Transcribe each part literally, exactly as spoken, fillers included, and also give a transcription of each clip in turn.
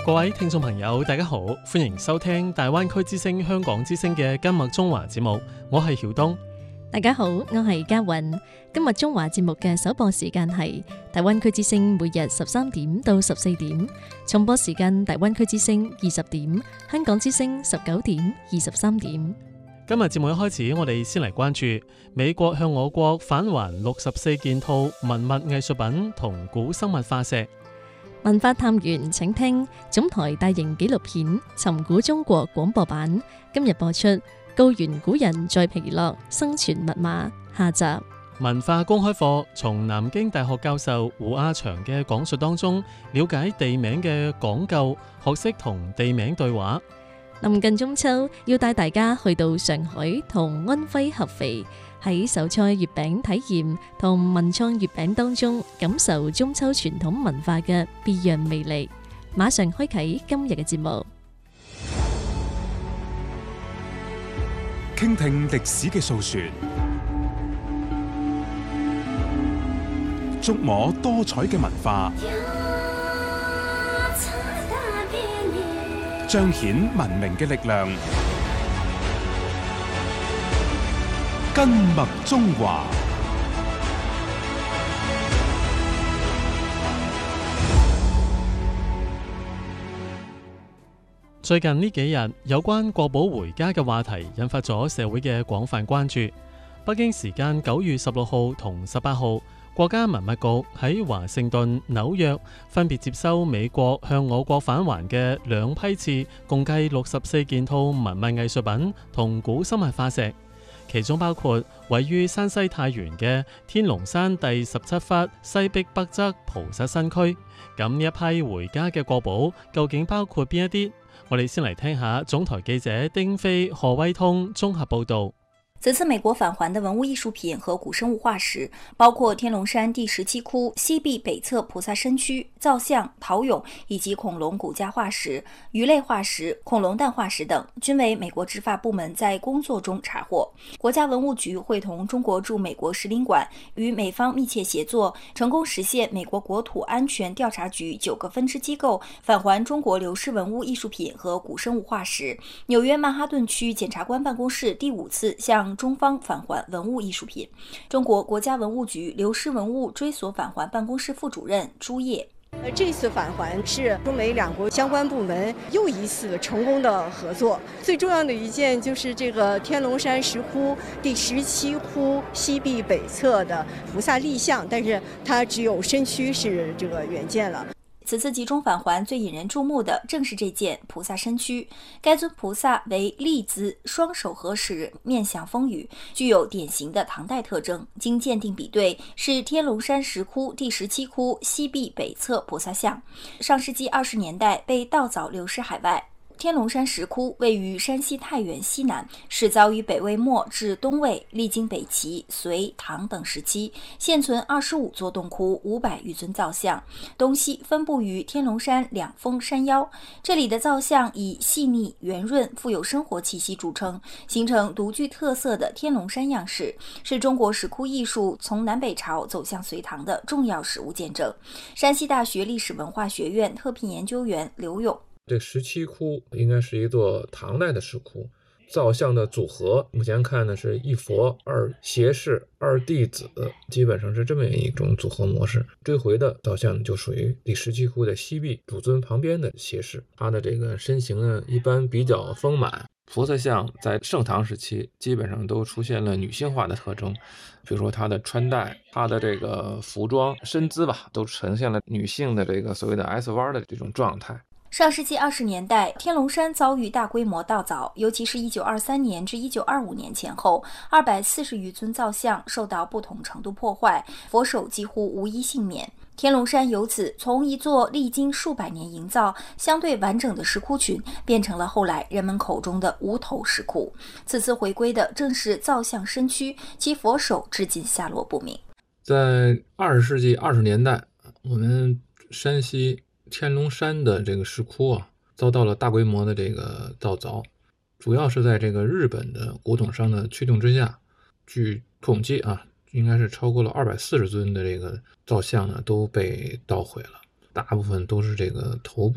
各位聽眾朋友大家好，歡迎收聽大灣區之聲香港之聲嘅今日中華節目，我係曉東。 大家好，我係嘉韻。今日中華節目嘅首播時間係大灣區之聲每日十三點到十四點，重播時間大灣區之聲二十點，香港之聲十九點二十三點。 今日節目一開始，我哋先嚟關注美國向我國返還六十四件套文物藝術品同古生物化石。 文化探員請聽總台大型紀錄片《尋古中國》廣播版，今日播出《高原古人在皮諾生存密碼》下集。 文化公開課從南京大學教授胡亞祥嘅講述當中，了解地名嘅講究，學識同地名對話。 臨近中秋，要帶大家去到上海同安徽合肥，喺手搓月餅體驗同文創月餅當中，感受中秋傳統文化嘅別樣魅力。馬上開啟今日嘅節目， 傾聽歷史嘅訴說，觸摸多彩嘅文化，彰顯文明嘅力量，根脈中華。 最近呢幾日，有關國寶回家嘅話題引發咗社會嘅廣泛關注。北京時間九月十六號同十八號，國家文物局喺華盛頓、紐約分別接收美國向我國返還嘅兩批次，共計六十四件套文物藝術品同古生物化石，其中包括位於山西太原嘅天龍山第十七窟西壁北側菩薩新區。咁呢一批回家嘅國寶究竟包括邊一啲？我哋先嚟聽下總台記者丁飛、何威通綜合報道。 此次美國返還的文物藝術品和古生物化石包括天龍山第十七窟西壁北側菩薩身軀、造像、陶俑以及恐龍骨架化石、魚類化石、恐龍蛋化石等，均為美國執法部門在工作中查獲。國家文物局會同中國駐美國使領館與美方密切協作，成功實現美國國土安全調查局九個分支機構返還中國流失文物藝術品和古生物化石。紐約曼哈頓區檢察官辦公室第五次向中方返還文物藝術品。中國國家文物局流失文物追索返還辦公室副主任朱燁。 這次返還是中美兩國相關部門又一次成功的合作。最重要的一件就是這個天龍山石窟第十七窟西壁北側的菩薩立像，但是它只有身軀是這個原件了。 此次集中返還最引人注目的正是這件菩薩身軀。該尊菩薩為立姿，雙手合十，面向風雨，具有典型的唐代特徵。經鑑定比對，是天龍山石窟第十七窟西壁北側菩薩像。上世紀二十年代被盜鑿流失海外。天龍山石窟位於山西太原西南，始早於北魏末至東魏，歷經北齊、隋、唐等時期，現存二十五座洞窟，五百餘尊造像，東西分布於天龍山兩峰山腰。這裡的造像以細膩、圓潤、富有生活氣息著稱，形成獨具特色的天龍山樣式，是中國石窟藝術從南北朝走向隋唐的重要實物見證。山西大學歷史文化學院特聘研究員劉勇。 這十七窟應該是一座唐代的石窟，造像的組合目前看呢是一佛二脅侍二弟子，基本上是這麼一種組合模式。追回的造像就屬於第十七窟的西壁主尊旁邊的脅侍，他的這個身形呢一般比較豐滿。菩薩像在盛唐時期基本上都出現了女性化的特徵，比如說她的穿戴、她的這個服裝、身姿吧，都呈現了女性的這個所謂的 S 彎的這種狀態。 上世紀二十年代，天龍山遭遇大規模盜鑿，尤其是一九二三年至一九二五年前後，二百四十餘尊造像受到不同程度破壞，佛手幾乎無一幸免。天龍山由此從一座歷經數百年營造、相對完整的石窟群，變成了後來人們口中的無頭石窟。此次回歸的正是造像身軀，其佛手至今下落不明。 在二十世紀二十年代，我們山西天龍山的這個石窟啊，遭到了大規模的這個盜鑿，主要是在這個日本的古董商的驅動之下，據統計啊，應該是超過了二百四十尊的這個造像呢都被盜毀了，大部分都是這個頭部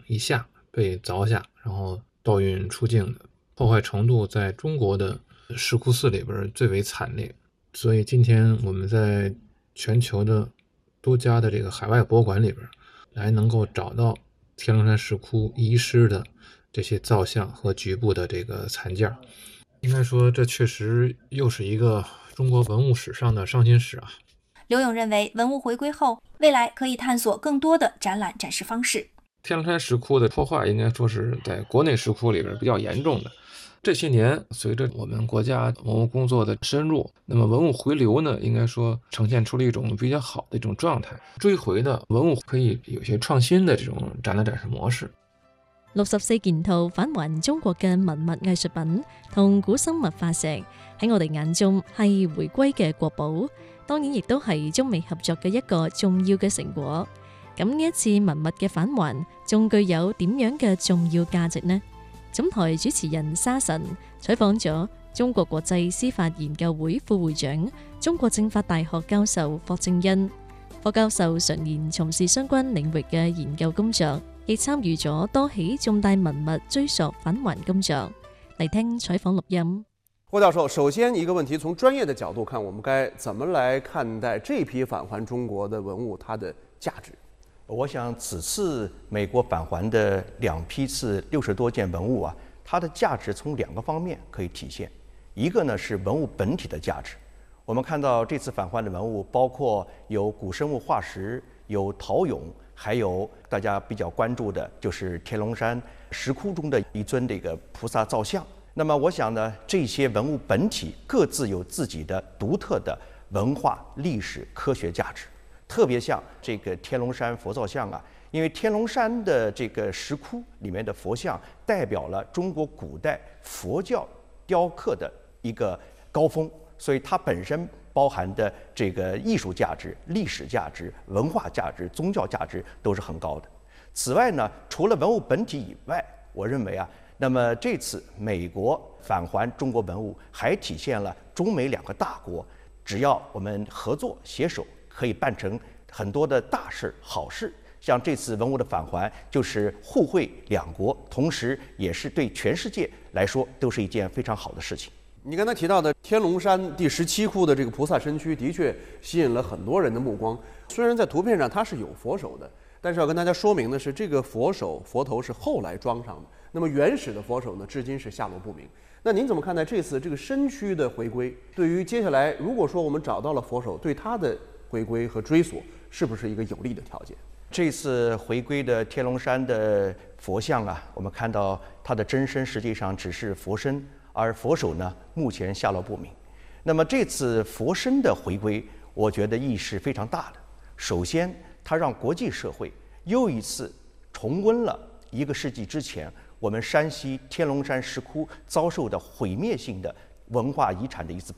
一下被凿下，然后盗运出境的，破坏程度在中国的石窟寺里边最为惨烈。所以今天我们在全球的多家的这个海外博物馆里边，来能够找到天龙山石窟遗失的这些造像和局部的这个残件。应该说这确实又是一个中国文物史上的伤心史啊。 刘勇认为，文物回归后，未来可以探索更多的展览展示方式。 天龙山石窟的破坏应该说是在国内石窟里边比较严重的。这些年随着我们国家文物工作的深入，那么文物回流呢，应该说呈现出了一种比较好的一种状態。追回的文物可以有些創新的這種展覽展示模式。 六十四件套返還中國嘅文物藝術品同古生物化石，喺我哋眼中係回歸嘅國寶，當然亦都係中美合作嘅一個重要嘅成果。咁呢一次文物嘅返還，仲具有點樣嘅重要價值呢？總台主持人沙神採訪咗中國國際司法研究會副會長、中國政法大學教授霍正恩。霍教授常年從事相關領域嘅研究工作，亦參與咗多起重大文物追溯返還工作。嚟聽採訪錄音。 霍教授，首先一個問題，從專業的角度看，我們該怎麼來看待這批返還中國的文物它的價值？ 我想此次美國返還的兩批次六十多件文物啊，它的價值從兩個方面可以體現。一個呢是文物本體的價值，我們看到這次返還的文物包括有古生物化石、有陶俑，還有大家比較關注的就是天龍山石窟中的一尊這個菩薩造像。那麼我想呢，這些文物本體各自有自己的獨特的文化、歷史、科學價值。特別像這個天龍山佛造像啊，因為天龍山的這個石窟裡面的佛像代表了中國古代佛教雕刻的一個高峰，所以它本身包含的這個藝術價值、歷史價值、文化價值、宗教價值都是很高的。此外呢，除了文物本體以外，我認為啊，那麼這次美國返還中國文物，還體現了中美兩個大國，只要我們合作攜手，可以辦成很多的大事好事。像這次文物的返還，就是互惠兩國，同時也是對全世界來說都是一件非常好的事情。 你剛才提到的天龍山第十七窟的這個菩薩身軀，的確吸引了很多人的目光。雖然在圖片上它是有佛手的，但是要跟大家說明的是，這個佛手佛頭是後來裝上的。那麼原始的佛手呢，至今是下落不明。那您怎麼看待這次這個身軀的回歸？對於接下來如果說我們找到了佛手，對它的回歸和追索是不是一個有利的條件？ 這次回歸的天龍山的佛像啊，我們看到它的真身實際上只是佛身，而佛手呢目前下落不明。那麼這次佛身的回歸，我覺得意義是非常大的。首先，它讓國際社會又一次重溫了一個世紀之前我們山西天龍山石窟遭受的毀滅性的文化遺產的一次